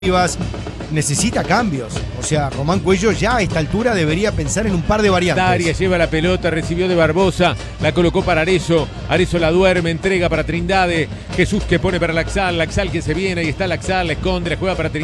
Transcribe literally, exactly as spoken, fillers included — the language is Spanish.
necesita cambios. O sea, Román Cuello ya a esta altura debería pensar en un par de variantes. Daria lleva la pelota, recibió de Barbosa, la colocó para Arezzo, Arezzo la duerme, entrega para Trindade, Jesús que pone para Laxal, Laxal que se viene, y está Laxal, la esconde, la juega para Trindade.